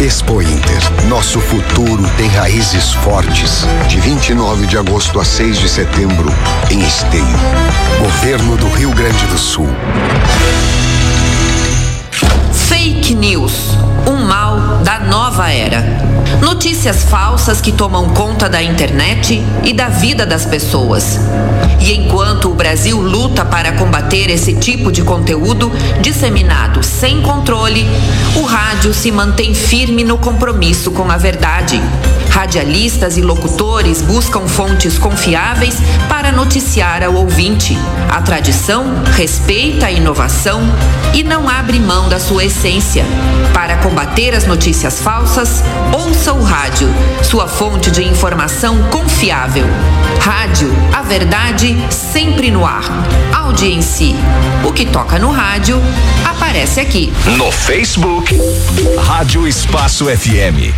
Expo Inter. Nosso futuro tem raízes fortes. De 29 de agosto a 6 de setembro, em Esteio. Governo do Rio Grande do Sul. Fake News, um mal da nova era. Notícias falsas que tomam conta da internet e da vida das pessoas. E enquanto o Brasil luta para combater esse tipo de conteúdo disseminado sem controle, o rádio se mantém firme no compromisso com a verdade. Radialistas e locutores buscam fontes confiáveis para noticiar ao ouvinte. A tradição respeita a inovação e não abre mão da sua essência. Para combater as notícias falsas, ouça o rádio, sua fonte de informação confiável. Rádio, a verdade sempre no ar. Audiência. O que toca no rádio, aparece aqui. No Facebook, Rádio Espaço FM.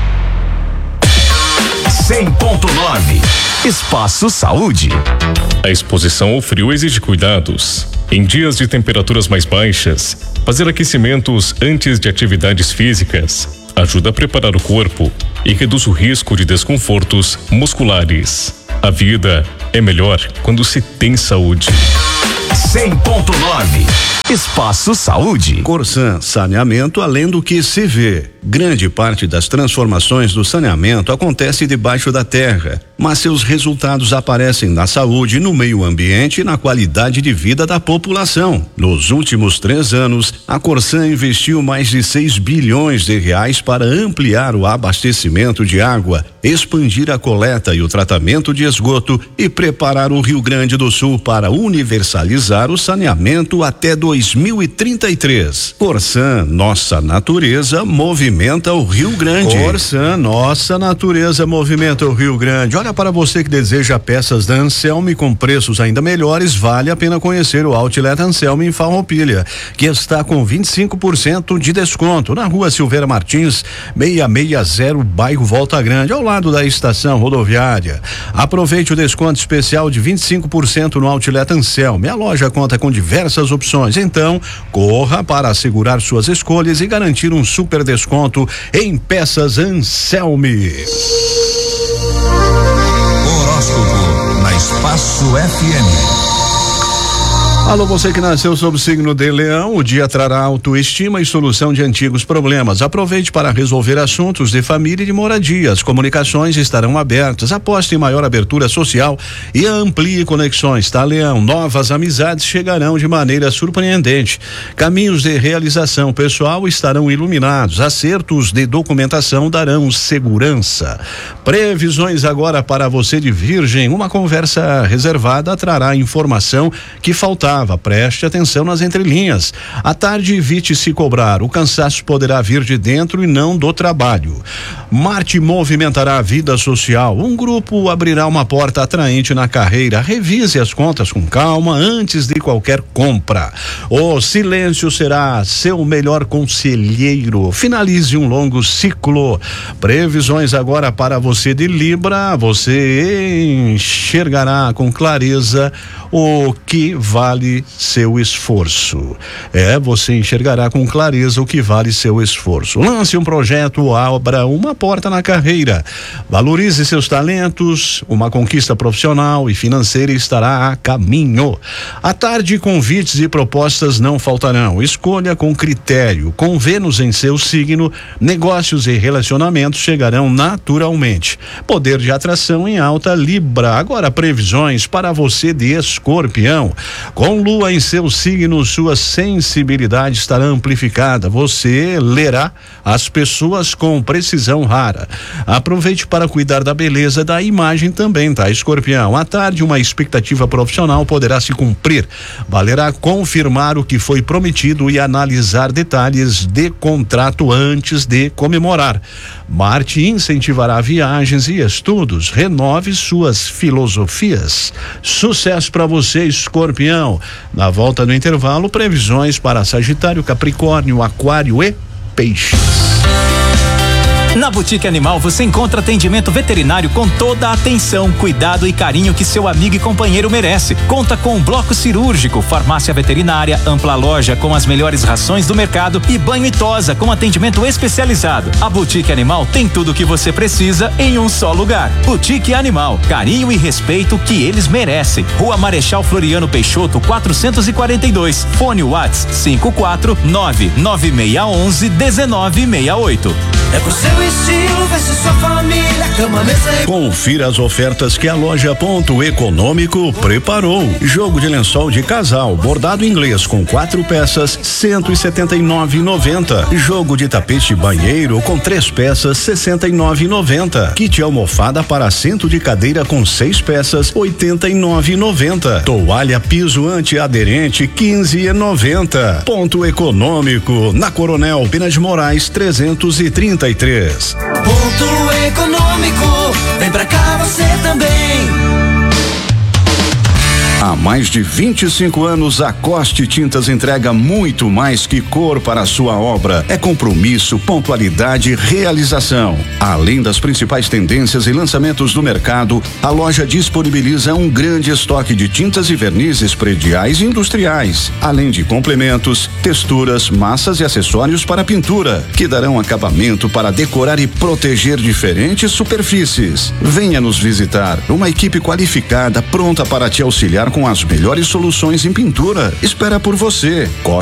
100.9 Espaço Saúde. A exposição ao frio exige cuidados. Em dias de temperaturas mais baixas, fazer aquecimentos antes de atividades físicas ajuda a preparar o corpo e reduz o risco de desconfortos musculares. A vida é melhor quando se tem saúde. 100.9 Espaço Saúde. Corsan, saneamento além do que se vê. Grande parte das transformações do saneamento acontece debaixo da terra, mas seus resultados aparecem na saúde, no meio ambiente e na qualidade de vida da população. Nos últimos 3 anos, a Corsan investiu mais de 6 bilhões de reais para ampliar o abastecimento de água, expandir a coleta e o tratamento de esgoto e preparar o Rio Grande do Sul para universalizar o saneamento até 2033. Corsan, nossa natureza movimenta o Rio Grande. Corsan, nossa natureza movimenta o Rio Grande. Olha, para você que deseja peças da Anselme com preços ainda melhores, vale a pena conhecer o Outlet Anselme em Farroupilha, que está com 25% de desconto na Rua Silveira Martins, 660, bairro Volta Grande, ao lado da estação rodoviária. Aproveite o desconto especial de 25% no Outlet Anselme. A loja conta com diversas opções, então corra para assegurar suas escolhas e garantir um super desconto em peças Anselme. Horóscopo na Espaço FM. Alô, você que nasceu sob o signo de Leão, o dia trará autoestima e solução de antigos problemas. Aproveite para resolver assuntos de família e de moradia. As comunicações estarão abertas. Aposte em maior abertura social e amplie conexões, tá, Leão? Novas amizades chegarão de maneira surpreendente. Caminhos de realização pessoal estarão iluminados. Acertos de documentação darão segurança. Previsões agora para você de Virgem. Uma conversa reservada trará informação que faltava. Preste atenção nas entrelinhas. À tarde, evite se cobrar. O cansaço poderá vir de dentro e não do trabalho. Marte movimentará a vida social. Um grupo abrirá uma porta atraente na carreira. Revise as contas com calma antes de qualquer compra. O silêncio será seu melhor conselheiro. Finalize um longo ciclo. Previsões agora para você de Libra. Você enxergará com clareza o que vale seu esforço. Você enxergará com clareza o que vale seu esforço. Lance um projeto, abra uma porta na carreira. Valorize seus talentos. Uma conquista profissional e financeira estará a caminho. À tarde, convites e propostas não faltarão. Escolha com critério. Com Vênus em seu signo, negócios e relacionamentos chegarão naturalmente. Poder de atração em alta, Libra. Agora, previsões para você de Escorpião. Com Lua em seu signo, sua sensibilidade estará amplificada. Você lerá as pessoas com precisão rara. Aproveite para cuidar da beleza da imagem também, tá, Escorpião? À tarde, uma expectativa profissional poderá se cumprir. Valerá confirmar o que foi prometido e analisar detalhes de contrato antes de comemorar. Marte incentivará viagens e estudos. Renove suas filosofias. Sucesso para você, Escorpião. Na volta do intervalo, previsões para Sagitário, Capricórnio, Aquário e Peixes. Na Boutique Animal você encontra atendimento veterinário com toda a atenção, cuidado e carinho que seu amigo e companheiro merece. Conta com um bloco cirúrgico, farmácia veterinária, ampla loja com as melhores rações do mercado e banho e tosa com atendimento especializado. A Boutique Animal tem tudo o que você precisa em um só lugar. Boutique Animal, carinho e respeito que eles merecem. Rua Marechal Floriano Peixoto, 442. Fone WhatsApp 54996111968. É pro seu estilo, veste sua família, cama, mesa e... Confira as ofertas que a loja Ponto Econômico preparou. Jogo de lençol de casal, bordado inglês com 4 peças, R$179,90. Jogo de tapete banheiro com 3 peças, R$69,90. Kit almofada para assento de cadeira com 6 peças, R$89,90. Toalha piso antiaderente, R$15,90. Ponto Econômico, na Coronel Pena de Moraes, 333. Ponto Econômico, vem pra cá você também. Há mais de 25 anos, a Coste Tintas entrega muito mais que cor para a sua obra. É compromisso, pontualidade e realização. Além das principais tendências e lançamentos do mercado, a loja disponibiliza um grande estoque de tintas e vernizes prediais e industriais, além de complementos, texturas, massas e acessórios para pintura, que darão acabamento para decorar e proteger diferentes superfícies. Venha nos visitar. Uma equipe qualificada pronta para te auxiliar com as melhores soluções em pintura. Espera por você.